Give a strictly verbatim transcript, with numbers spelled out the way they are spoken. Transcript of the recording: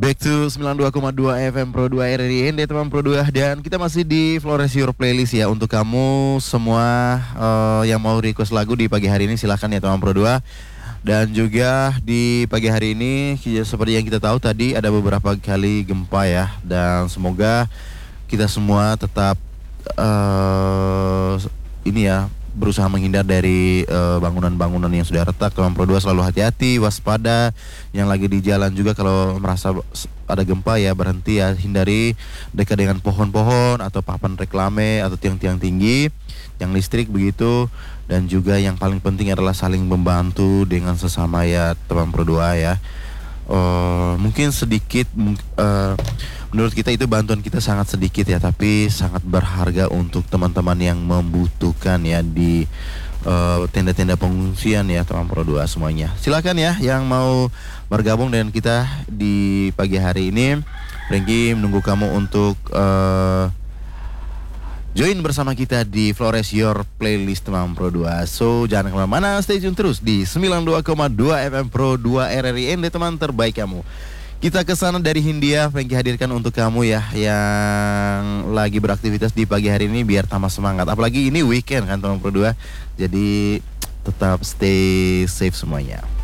Back to sembilan puluh dua koma dua F M Pro dua R R I N D teman Pro dua. Dan kita masih di Flores Your Playlist ya. Untuk kamu semua uh, yang mau request lagu di pagi hari ini silahkan ya teman Pro dua. Dan juga di pagi hari ini seperti yang kita tahu tadi ada beberapa kali gempa ya. Dan semoga kita semua tetap uh, ini ya berusaha menghindar dari uh, bangunan-bangunan yang sudah retak. Teman Pro dua selalu hati-hati, waspada. Yang lagi di jalan juga kalau merasa ada gempa ya berhenti ya, hindari dekat dengan pohon-pohon atau papan reklame atau tiang-tiang tinggi, yang listrik begitu. Dan juga yang paling penting adalah saling membantu dengan sesama ya teman Pro dua ya. Uh, mungkin sedikit uh, menurut kita itu bantuan kita sangat sedikit ya, tapi sangat berharga untuk teman-teman yang membutuhkan ya di uh, tenda-tenda pengungsian ya teman Pro dua semuanya. Silakan ya yang mau bergabung dengan kita di pagi hari ini. Franky menunggu kamu untuk uh, join bersama kita di Flores Your Playlist teman Pro dua. So jangan kemana-mana, stay tune terus di sembilan puluh dua koma dua F M Pro dua R R I N D teman terbaik kamu. Kita kesana dari Hindia, Franky hadirkan untuk kamu ya yang lagi beraktivitas di pagi hari ini biar tambah semangat. Apalagi ini weekend kan teman Pro dua. Jadi tetap stay safe semuanya.